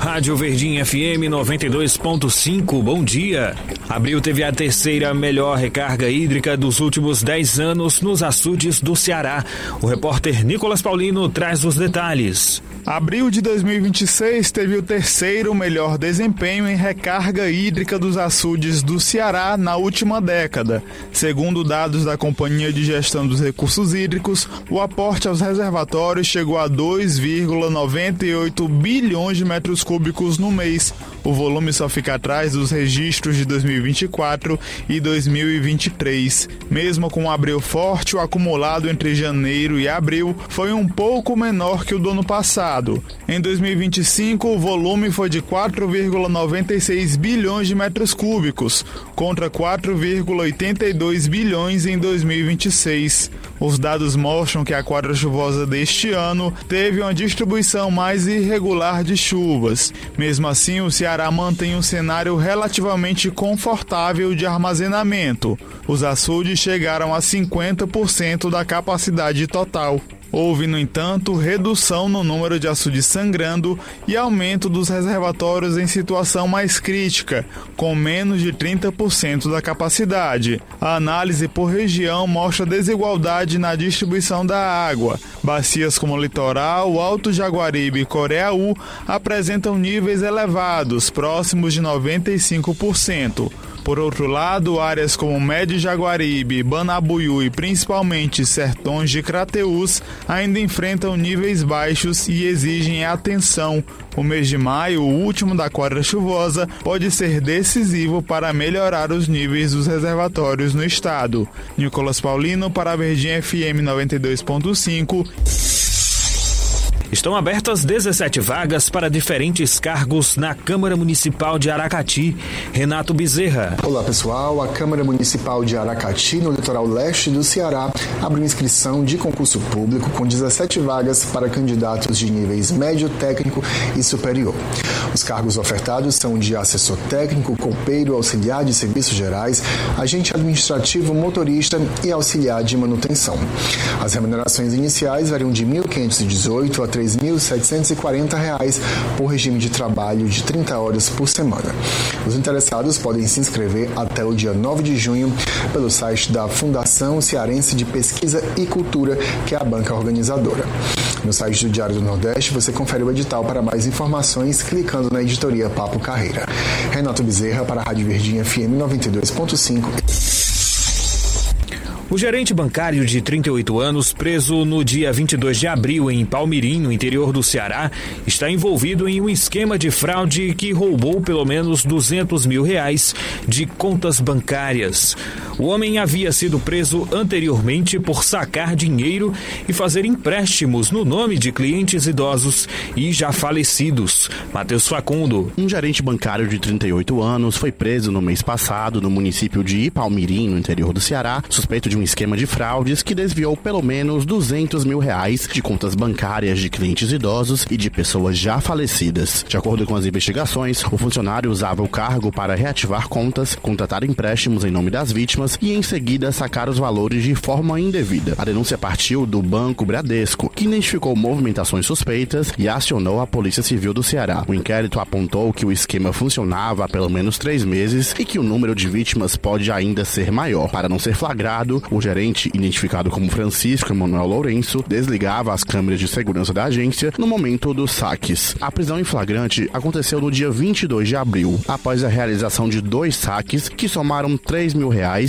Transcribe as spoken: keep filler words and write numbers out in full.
Rádio Verdinha F M noventa e dois ponto cinco, bom dia. Abril teve a terceira melhor recarga hídrica dos últimos dez anos nos açudes do Ceará. O repórter Nicolas Paulino traz os detalhes. Abril de dois mil e vinte e seis teve o terceiro melhor desempenho em recarga hídrica dos açudes do Ceará na última década. Segundo dados da Companhia de Gestão dos Recursos Hídricos, o aporte aos reservatórios chegou a dois vírgula noventa e oito bilhões de metros cúbicos no mês. O volume só fica atrás dos registros de dois mil e vinte e quatro e dois mil e vinte e três. Mesmo com um abril forte, o acumulado entre janeiro e abril foi um pouco menor que o do ano passado. Em dois mil e vinte e cinco, o volume foi de quatro vírgula noventa e seis bilhões de metros cúbicos, contra quatro vírgula oitenta e dois bilhões em dois mil e vinte e seis. Os dados mostram que a quadra chuvosa deste ano teve uma distribuição mais irregular de chuvas. Mesmo assim, o Ceará mantém um cenário relativamente confortável de armazenamento. Os açudes chegaram a cinquenta por cento da capacidade total. Houve, no entanto, redução no número de açudes sangrando e aumento dos reservatórios em situação mais crítica, com menos de trinta por cento da capacidade. A análise por região mostra desigualdade na distribuição da água. Bacias como Litoral, Alto Jaguaribe e Coreaú apresentam níveis elevados, próximos de noventa e cinco por cento. Por outro lado, áreas como Médio Jaguaribe, Banabuiú e principalmente Sertões de Crateús ainda enfrentam níveis baixos e exigem atenção. O mês de maio, o último da quadra chuvosa, pode ser decisivo para melhorar os níveis dos reservatórios no estado. Nicolas Paulino para a Verdinha F M noventa e dois ponto cinco. Estão abertas dezessete vagas para diferentes cargos na Câmara Municipal de Aracati. Renato Bezerra. Olá pessoal, a Câmara Municipal de Aracati, no litoral leste do Ceará, abriu inscrição de concurso público com dezessete vagas para candidatos de níveis médio, técnico e superior. Os cargos ofertados são de assessor técnico, copeiro, auxiliar de serviços gerais, agente administrativo, motorista e auxiliar de manutenção. As remunerações iniciais variam de mil quinhentos e dezoito a três mil setecentos e quarenta reais por regime de trabalho de trinta horas por semana. Os interessados podem se inscrever até o dia nove de junho pelo site da Fundação Cearense de Pesquisa e Cultura, que é a banca organizadora. No site do Diário do Nordeste você confere o edital para mais informações clicando na editoria Papo Carreira. Renato Bezerra para a Rádio Verdinha F M noventa e dois ponto cinco. O gerente bancário de trinta e oito anos, preso no dia vinte e dois de abril em Palmirim, no interior do Ceará, está envolvido em um esquema de fraude que roubou pelo menos duzentos mil reais de contas bancárias. O homem havia sido preso anteriormente por sacar dinheiro e fazer empréstimos no nome de clientes idosos e já falecidos. Matheus Facundo. Um gerente bancário de trinta e oito anos foi preso no mês passado no município de Ipalmirim, no interior do Ceará, suspeito de um esquema de fraudes que desviou pelo menos duzentos mil reais de contas bancárias de clientes idosos e de pessoas já falecidas. De acordo com as investigações, o funcionário usava o cargo para reativar contas, contratar empréstimos em nome das vítimas e em seguida sacar os valores de forma indevida. A denúncia partiu do Banco Bradesco, que identificou movimentações suspeitas e acionou a Polícia Civil do Ceará. O inquérito apontou que o esquema funcionava há pelo menos três meses e que o número de vítimas pode ainda ser maior. Para não ser flagrado, o gerente, identificado como Francisco Emanuel Lourenço, desligava as câmeras de segurança da agência no momento dos saques. A prisão em flagrante aconteceu no dia vinte e dois de abril, após a realização de dois saques que somaram três mil reais